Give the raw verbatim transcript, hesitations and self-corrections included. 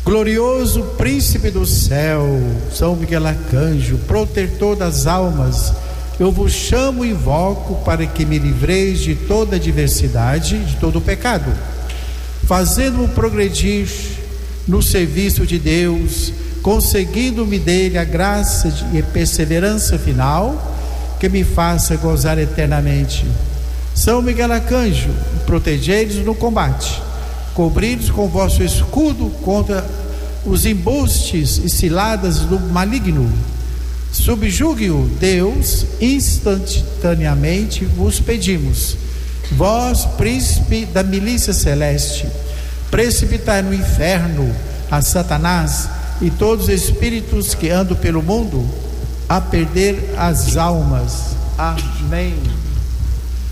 Glorioso príncipe do céu, São Miguel Arcanjo, protetor das almas, eu vos chamo e invoco para que me livreis de toda adversidade, de todo o pecado, fazendo-me progredir no serviço de Deus, conseguindo-me dele a graça e perseverança final, que me faça gozar eternamente. São Miguel Arcanjo, protegei-nos no combate, cobri-nos com vosso escudo contra os embustes e ciladas do maligno. Subjugue-o, Deus, instantaneamente vos pedimos. Vós, príncipe da milícia celeste, precipitai no inferno a Satanás e todos os espíritos que andam pelo mundo a perder as almas. Amém.